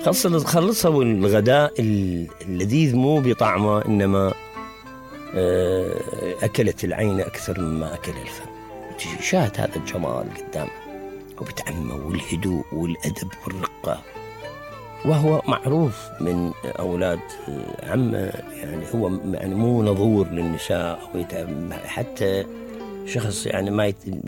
خلصوا الغداء اللذيذ مو بطعمه، إنما أكلت العين أكثر مما أكل الفم. شاهد هذا الجمال قدامه وبتعمه، والهدوء والأدب والرقة، وهو معروف من أولاد عمه، يعني هو يعني مو نظور للنساء أو حتى شخص يعني ما